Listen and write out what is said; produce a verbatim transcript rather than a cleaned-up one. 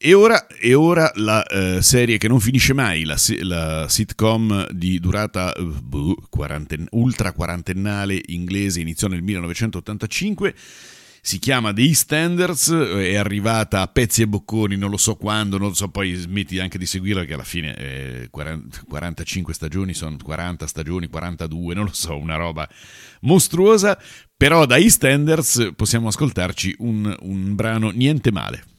E ora, e ora la uh, serie che non finisce mai, la, la sitcom di durata uh, buh, quaranten- ultra quarantennale inglese, iniziò nel millenovecentottantacinque, si chiama The EastEnders, è arrivata a pezzi e bocconi, non lo so quando, non lo so, poi smetti anche di seguirla perché alla fine eh, quaranta, quarantacinque stagioni, sono quaranta stagioni, quarantadue, non lo so, una roba mostruosa, però da EastEnders possiamo ascoltarci un, un brano niente male.